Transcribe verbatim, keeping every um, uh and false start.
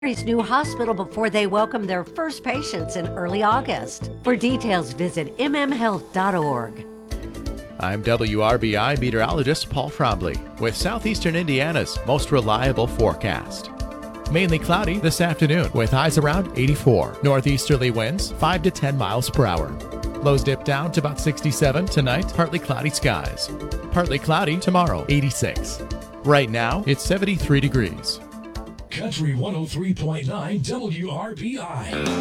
Mary's new hospital before they welcome their first patients in early August. For details, visit m m health dot org. I'm W R B I meteorologist Paul Trombley with Southeastern Indiana's most reliable forecast. Mainly cloudy this afternoon with highs around eighty-four. Northeasterly winds five to ten miles per hour. Lows dip down to about sixty-seven tonight. Partly cloudy skies. Partly cloudy tomorrow, eighty-six. Right now, it's seventy-three degrees. Country one oh three point nine W R B I.